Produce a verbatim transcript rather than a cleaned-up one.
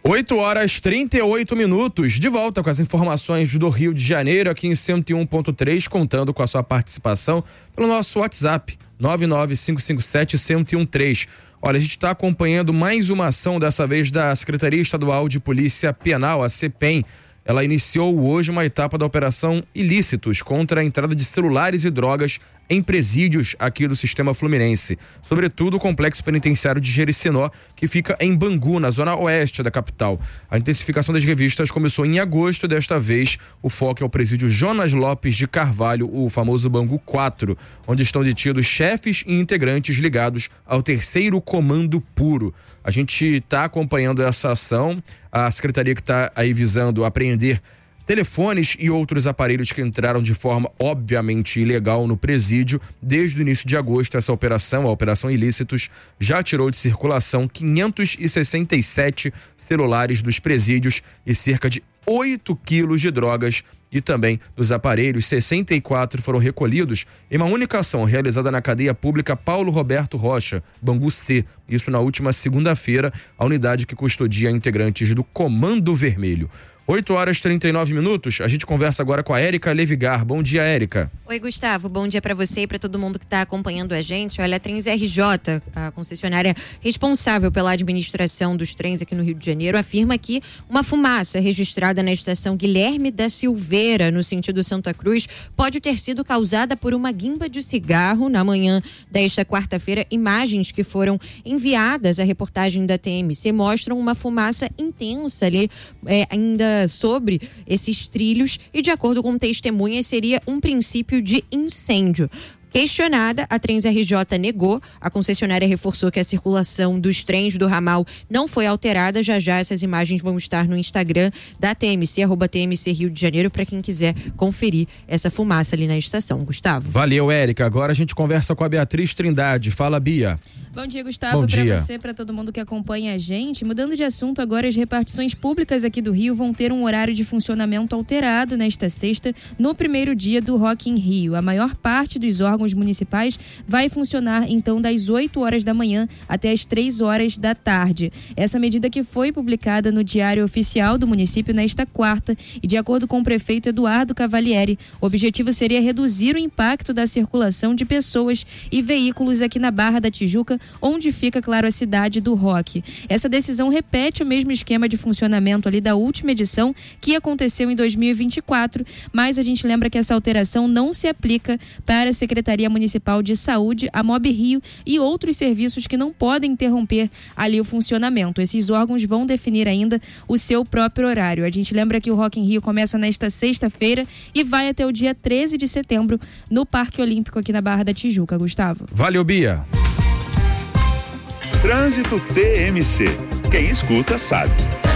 oito horas e trinta e oito minutos, de volta com as informações do Rio de Janeiro, aqui em cento e um ponto três, contando com a sua participação pelo nosso WhatsApp, nove nove cinco cinco sete, um zero um três. Olha, a gente está acompanhando mais uma ação, dessa vez da Secretaria Estadual de Polícia Penal, a CEPEM. Ela iniciou hoje uma etapa da Operação Ilícitos contra a entrada de celulares e drogas em presídios aqui do sistema fluminense, sobretudo o complexo penitenciário de Jericinó, que fica em Bangu, na zona oeste da capital. A intensificação das revistas começou em agosto, desta vez o foco é o presídio Jonas Lopes de Carvalho, o famoso Bangu quatro, onde estão detidos chefes e integrantes ligados ao terceiro comando puro. A gente está acompanhando essa ação, a secretaria que está aí visando apreender telefones e outros aparelhos que entraram de forma obviamente ilegal no presídio. Desde o início de agosto, essa operação, a Operação Ilícitos, já tirou de circulação quinhentos e sessenta e sete celulares dos presídios e cerca de oito quilos de drogas, e também dos aparelhos, sessenta e quatro foram recolhidos em uma única ação realizada na cadeia pública Paulo Roberto Rocha, Bangu C. Isso na última segunda-feira, a unidade que custodia integrantes do Comando Vermelho. oito horas e trinta e nove minutos, a gente conversa agora com a Érica Levigar. Bom dia, Érica. Oi, Gustavo, bom dia para você e para todo mundo que está acompanhando a gente. Olha, a Trens R J, a concessionária responsável pela administração dos trens aqui no Rio de Janeiro, afirma que uma fumaça registrada na estação Guilherme da Silveira, no sentido Santa Cruz, pode ter sido causada por uma guimba de cigarro. Na manhã desta quarta-feira, imagens que foram enviadas à reportagem da T M C mostram uma fumaça intensa ali, é, ainda sobre esses trilhos, e de acordo com testemunhas seria um princípio de incêndio. Questionada, a Trens R J negou. A concessionária reforçou que a circulação dos trens do ramal não foi alterada. Já já essas imagens vão estar no Instagram da T M C, arroba T M C Rio de Janeiro, para quem quiser conferir essa fumaça ali na estação. Gustavo. Valeu, Érica. Agora a gente conversa com a Beatriz Trindade. Fala, Bia. Bom dia, Gustavo, para você, para todo mundo que acompanha a gente. Mudando de assunto, agora as repartições públicas aqui do Rio vão ter um horário de funcionamento alterado nesta sexta, no primeiro dia do Rock in Rio. A maior parte dos órgãos municipais vai funcionar então das oito horas da manhã até as três horas da tarde. Essa medida que foi publicada no Diário Oficial do município nesta quarta, e de acordo com o prefeito Eduardo Cavalieri, o objetivo seria reduzir o impacto da circulação de pessoas e veículos aqui na Barra da Tijuca, onde fica, claro, a cidade do rock. Essa decisão repete o mesmo esquema de funcionamento ali da última edição, que aconteceu em dois mil e vinte e quatro, mas a gente lembra que essa alteração não se aplica para a Secretaria Municipal de Saúde, a Mob Rio e outros serviços que não podem interromper ali o funcionamento. Esses órgãos vão definir ainda o seu próprio horário. A gente lembra que o Rock in Rio começa nesta sexta-feira e vai até o dia treze de setembro no Parque Olímpico aqui na Barra da Tijuca. Gustavo. Valeu, Bia. Trânsito T M C. Quem escuta sabe.